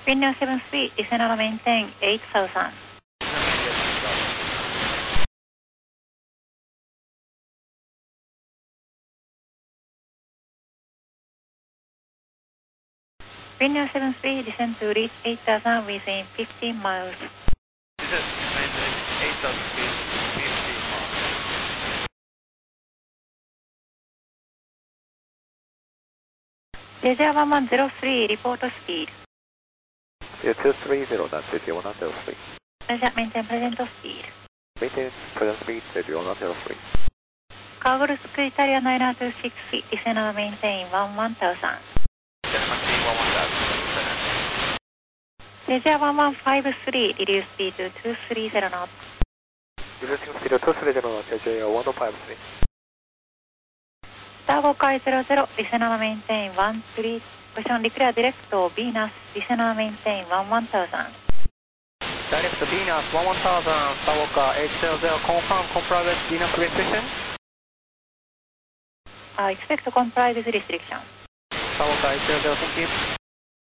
Windows 7-3, descend maintain 8000. Windows 7-3, descend to reach 8000 within 15 miles. Descend, maintain 8000 feet, 15 miles. Jeja 1103, report speed. 230, that's Jeja 1103. Jeja, maintain present speed. Maintain present speed, Jeja 1103. Cargo Square Italia 926 feet, descend maintain 1000. Descend, maintain 1000. Jeja 1153, reduce speed to 230 knots. Reducing speed to 230 knots, Jeja 1053. Starboard Sky 00, descend maintain 13. Position declare direct to Venus, descend maintain 1000. Direct to Venus 1000, Starwalker 800, confirm, comply with Venus restriction. Expect to comply with restriction. Starwalker 800, thank you.